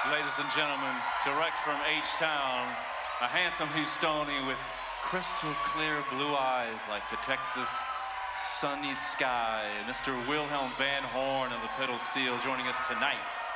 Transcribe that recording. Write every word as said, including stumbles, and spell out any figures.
Ladies and gentlemen, direct from H-Town, a handsome Houstonian with crystal clear blue eyes like the Texas sunny sky, Mister Wilhelm Van Horn of the Pedal Steel joining us tonight